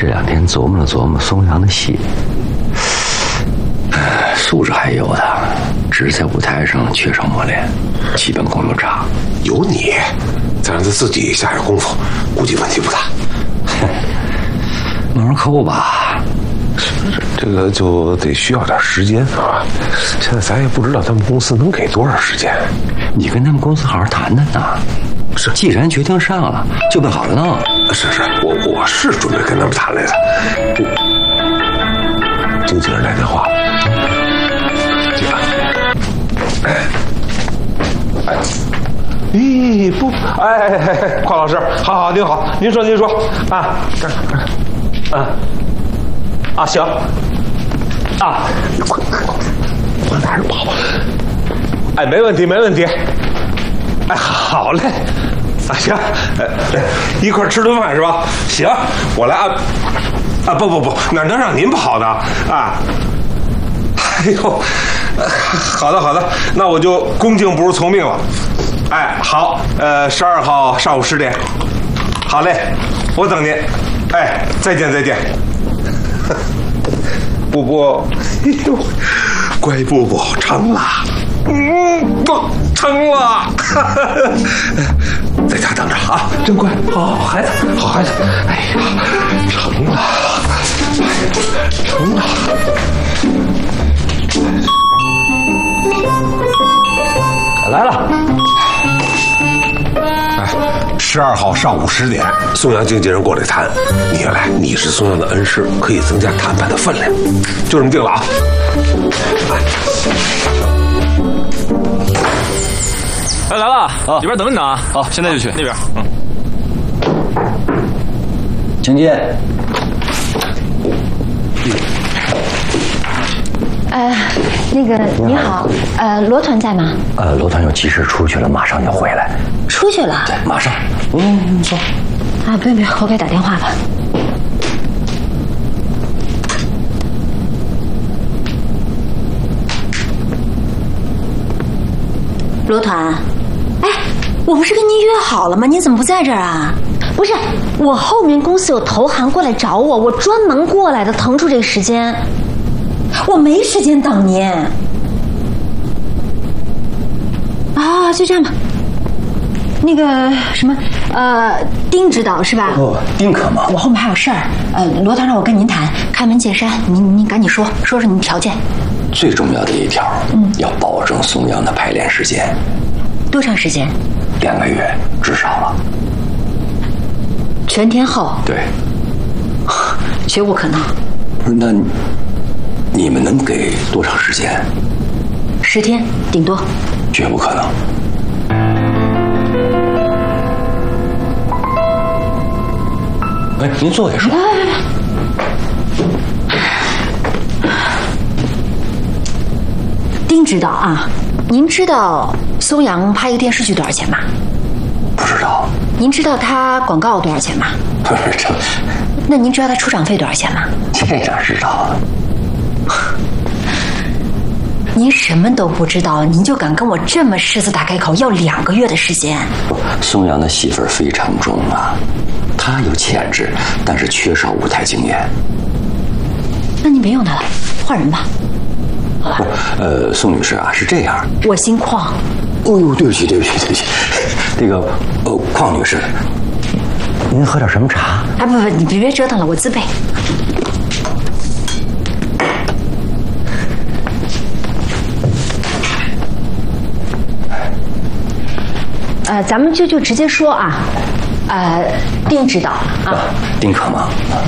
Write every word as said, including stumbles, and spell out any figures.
这两天琢磨了琢磨松阳的戏，素质还有的，只是在舞台上缺少磨练，基本功又差。 有你，再让他自己下点功夫，估计问题不大。 慢慢抠吧。 这个就得需要点时间啊！现在咱也不知道他们公司能给多少时间。 你跟他们公司好好谈谈呐。 是， 既然决定上了，就办好了弄。 是是，我我是准备跟他们谈来的。经纪人来电话，这个，哎，哎，咦，不，哎哎哎，邝老师，好好，您好，您说您说啊，这这，啊。啊，行，啊，快往哪儿跑？哎，没问题，没问题。哎，好嘞，啊，行，哎，一块儿吃顿饭是吧？行，我来安。啊，不不不，哪能让您跑的啊？哎呦，好的好的，那我就恭敬不如从命了。哎，好，呃，十二号上午十点，好嘞，我等您。哎，再见再见。布布，哎呦，乖布布，成了，嗯，不成了，在家等着啊，真乖，好好孩子，好孩子，哎呀，成了，成了， 来了。 十二号上午十点，松阳经纪人过来谈。你来，你是松阳的恩师，可以增加谈判的分量，就这么定了啊！ 哎，来了，啊，里边等你呢啊！好，现在就去那边。嗯， 请进。 呃，那个你好，呃，罗团在吗？ 呃，罗团有急事出去了，马上就回来。 出去了？ 对，马上。嗯，你说。 啊，不用不用，我给他打电话吧。罗团，哎，我不是跟您约好了吗？您怎么不在这儿啊？不是，我后面公司有投行过来找我，我专门过来的，腾出这个时间。我没时间等您。啊，就这样吧。那个什么，呃，丁指导是吧？ 哦，丁可吗？ 我后面还有事儿，呃，罗团让我跟您谈，开门见山，您您赶紧说，说说您条件。 最重要的一条，嗯，要保证松阳的排练时间。 多长时间？ 两个月至少了。 全天候？ 对。 绝不可能。 不是，那你们能给多长时间？ 十天，顶多。 绝不可能。哎，您坐下说。 来来来。丁指导啊，您知道松阳拍一个电视剧多少钱吗？ 不知道。 您知道他广告多少钱吗？ 不是这。 那您知道他出场费多少钱吗？ 这哪知道啊？ 您什么都不知道，您就敢跟我这么狮子大开口要两个月的时间？ 松阳的戏份非常重啊，他有潜质，但是缺少舞台经验。 那您别用他了，换人吧。好吧。 呃，宋女士啊，是这样。 我姓邝。 哦呦，对不起，对不起，对不起。这个，呃，邝女士，您喝点什么茶？ 啊，不不，你别别折腾了，我自备。呃，咱们就就直接说啊，呃，丁指导啊， 丁可吗？